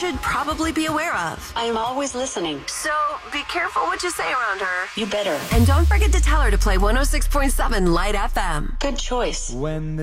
should probably be aware of. I am always listening. So be careful what you say around her. You better. And don't forget to tell her to play 106.7 Light FM. Good choice. When the